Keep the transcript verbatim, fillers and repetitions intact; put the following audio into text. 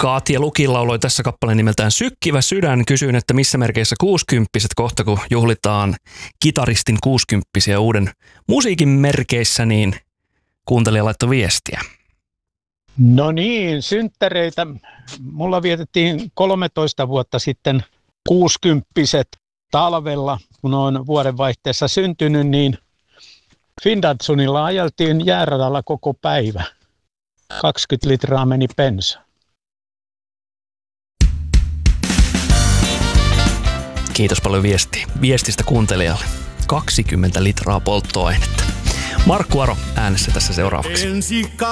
Katja Lukin lauloi tässä kappaleen nimeltään Sykkivä sydän. Kysyin, että missä merkeissä kuusikymppiset kohta, kun juhlitaan kitaristin kuusikymppisiä uuden musiikin merkeissä, niin kuuntelija laittoi viestiä. No niin, synttäreitä. Mulla vietettiin kolmetoista vuotta sitten kuusikymppiset talvella, kun olen vuodenvaihteessa syntynyt, niin Findatsunilla ajeltiin jääradalla koko päivä. kaksikymmentä litraa meni bensa. Kiitos paljon viesti. viestistä kuuntelijalle. kaksikymmentä litraa polttoainetta. Markku Aro äänessä tässä seuraavaksi.